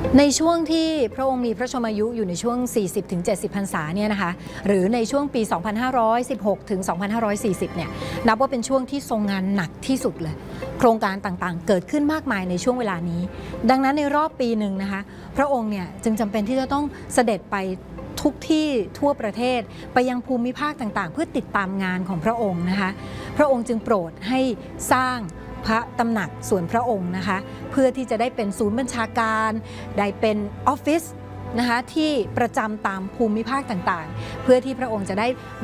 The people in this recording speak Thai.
ในช่วงที่พระองค์มีพระชนมายุอยู่ในช่วง 40-70 พรรษาเนี่ยนะคะหรือในช่วงปี 2516 ถึง 2540 เนี่ยนับว่าเป็นช่วงที่ทรงงานหนักที่สุดเลยโครงการต่างๆเกิดขึ้นมากมายในช่วงเวลานี้ดังนั้นในรอบปีหนึ่งนะคะพระองค์เนี่ยจึงจำเป็นที่จะต้องเสด็จไปทุกที่ทั่วประเทศไปยังภูมิภาคต่างๆเพื่อติดตามงานของพระองค์นะคะพระองค์จึงโปรดให้สร้างพระตำหนักส่วนพระองค์นะคะเพื่อที่จะได้เป็นศูนย์บัญชาการได้เป็นออฟฟิศนะคะที่ประจำตามภูมิภาคต่างๆเพื่อที่พระองค์จะได้